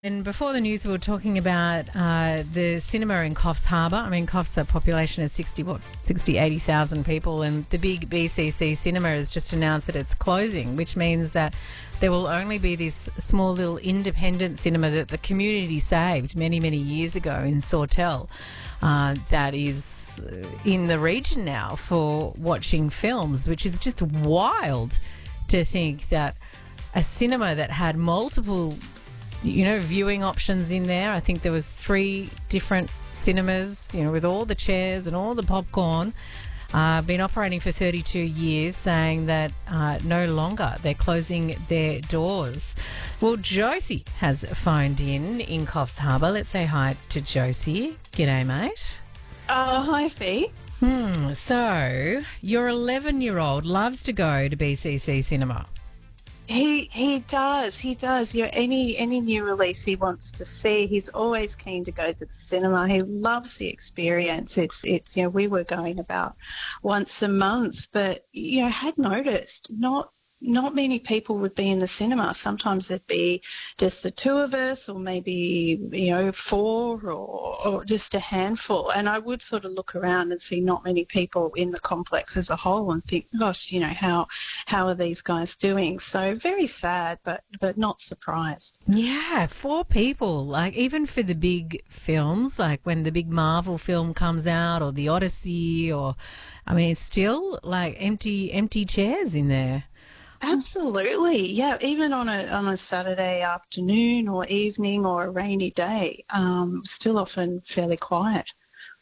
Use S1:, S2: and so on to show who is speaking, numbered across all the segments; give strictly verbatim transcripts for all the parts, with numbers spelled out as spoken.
S1: And before the news, we were talking about uh, the cinema in Coffs Harbour. I mean, Coffs, a population of sixty, what, sixty, eighty thousand people, and the big B C C cinema has just announced that it's closing, which means that there will only be this small little independent cinema that the community saved many, many years ago in Sawtell uh, that is in the region now for watching films, which is just wild to think that a cinema that had multiple you know, viewing options in there. I think there was three different cinemas, you know, with all the chairs and all the popcorn. Uh, been operating for thirty-two years, saying that uh, no longer they're closing their doors. Well, Josie has phoned in in Coffs Harbour. Let's say hi to Josie. G'day, mate.
S2: Oh, hi, Fee.
S1: Hmm. So your eleven-year-old loves to go to B C C Cinema.
S2: He he does, he does. You know, any any new release he wants to see, he's always keen to go to the cinema. He loves the experience. It's it's you know, we were going about once a month, but you know, had noticed not not many people would be in the cinema. Sometimes there'd be just the two of us, or maybe, you know, four, or, or just a handful. And I would sort of look around and see not many people in the complex as a whole and think, gosh, you know, how how are these guys doing? So very sad, but but not surprised.
S1: Yeah, four people. Like, even for the big films, like when the big Marvel film comes out, or the Odyssey, or, I mean, still like empty empty chairs in there.
S2: Absolutely, yeah. Even on a on a Saturday afternoon or evening or a rainy day, um, still often fairly quiet.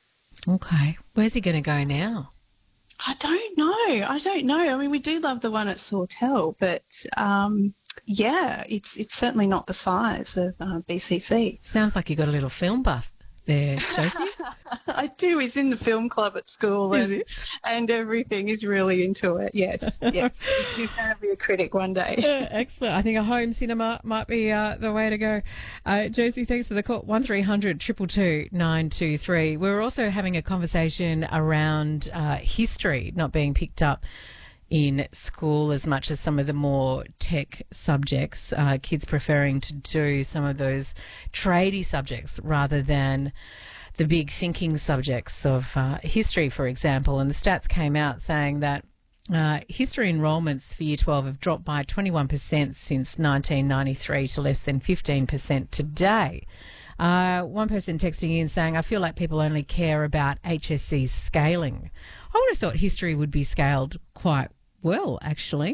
S1: Okay, where's he going to go now?
S2: I don't know. I don't know. I mean, we do love the one at Sawtell, but um, yeah, it's it's certainly not the size of uh, B C C.
S1: Sounds like you got a little film buff there, Josie.
S2: I do. He's in the film club at school,
S1: Is
S2: and,
S1: he?
S2: and everything. He's really into it. Yes, yes. He's going to be a critic one day.
S1: Yeah, excellent. I think a home cinema might be uh, the way to go. Uh, Josie, thanks for the call. one three hundred two two two nine two three. We're also having a conversation around uh, history not being picked up in school as much as some of the more tech subjects, uh, kids preferring to do some of those tradey subjects rather than the big thinking subjects of uh, history, for example. And the stats came out saying that uh, history enrolments for Year twelve have dropped by twenty-one percent since nineteen ninety-three to less than fifteen percent today. Uh, one person texting in saying, I feel like people only care about H S C's scaling. I would have thought history would be scaled quite well, actually.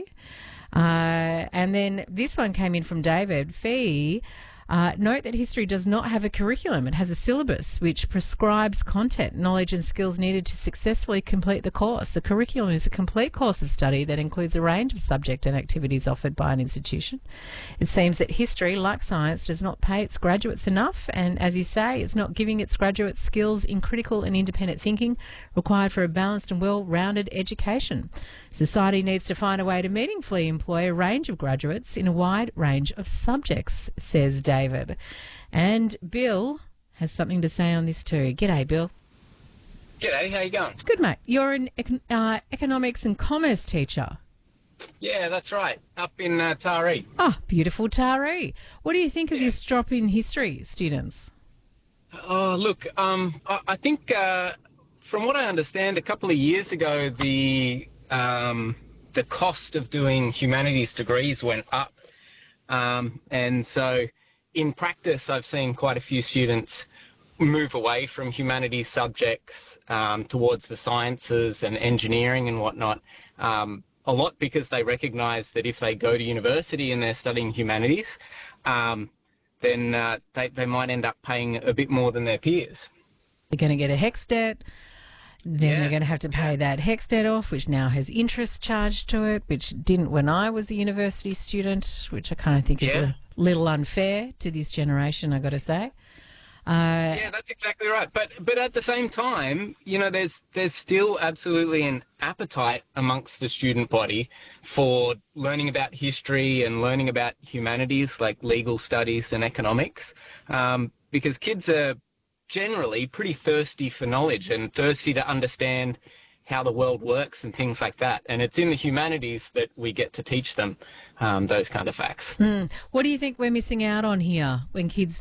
S1: Uh, and then this one came in from David. Fee, uh, note that history does not have a curriculum. It has a syllabus which prescribes content, knowledge and skills needed to successfully complete the course. The curriculum is a complete course of study that includes a range of subject and activities offered by an institution. It seems that history, like science, does not pay its graduates enough, and as you say, it's not giving its graduates skills in critical and independent thinking required for a balanced and well-rounded education. Society needs to find a way to meaningfully employ a range of graduates in a wide range of subjects, says David. And Bill has something to say on this too. G'day, Bill.
S3: G'day, how you going?
S1: Good, mate. You're an econ- uh, economics and commerce teacher.
S3: Yeah, that's right. Up in uh, Taree.
S1: Ah, beautiful Taree. What do you think of
S3: Yeah.
S1: this drop in history, students?
S3: Oh, look, um, I, I think uh, from what I understand, a couple of years ago, the um, the cost of doing humanities degrees went up. Um, and so in practice, I've seen quite a few students move away from humanities subjects um, towards the sciences and engineering and whatnot. Um, a lot because they recognise that if they go to university and they're studying humanities, um, then uh, they, they might end up paying a bit more than their peers.
S1: They're going to get a HECS debt. Then
S3: Yeah.
S1: they're going to have to pay that HECS debt off, which now has interest charged to it, which didn't when I was a university student, which I kind of think is
S3: Yeah.
S1: a little unfair to this generation, I got to say. Uh,
S3: Yeah, that's exactly right. But but at the same time, you know, there's there's still absolutely an appetite amongst the student body for learning about history and learning about humanities like legal studies and economics, um, because kids are generally pretty thirsty for knowledge and thirsty to understand how the world works and things like that. And it's in the humanities that we get to teach them um, those kind of facts.
S1: Mm. What do you think we're missing out on here when kids